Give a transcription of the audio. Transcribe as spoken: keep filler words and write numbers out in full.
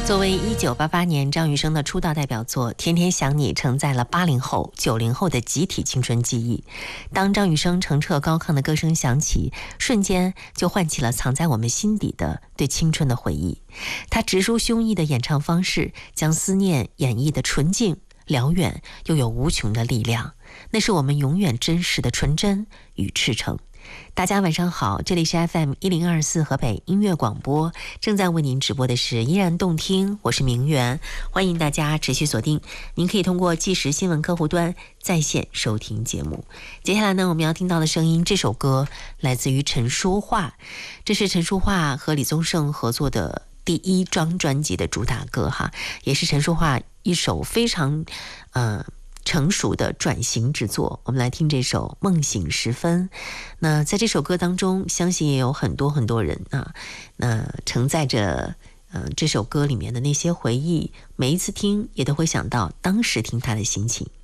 作为一九八八年张雨生的出道代表作《天天想你》，承载了八零后、九零后的集体青春记忆。当张雨生澄澈高亢的歌声响起，瞬间就唤起了藏在我们心底的对青春的回忆。他直抒胸臆的演唱方式，将思念演绎的纯净、辽远，又有无穷的力量。那是我们永远真实的纯真与赤诚。大家晚上好，这里是 F M 一零二四河北音乐广播，正在为您直播的是依然动听，我是明媛，欢迎大家持续锁定。您可以通过即时新闻客户端在线收听节目。接下来呢，我们要听到的声音，这首歌来自于陈淑桦，这是陈淑桦和李宗盛合作的第一张专辑的主打歌哈，也是陈淑桦一首非常呃成熟的转型之作。我们来听这首《梦醒时分》。那在这首歌当中，相信也有很多很多人啊，那承载着呃这首歌里面的那些回忆，每一次听也都会想到当时听它的心情。